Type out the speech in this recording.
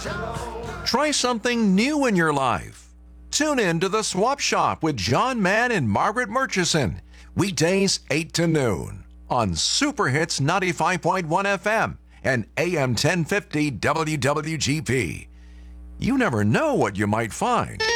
Try something new in your life. Tune in to The Swap Shop with John Mann and Margaret Murchison. Weekdays 8 to noon on Super Hits 95.1 FM and AM 1050 WWGP. You never know what you might find.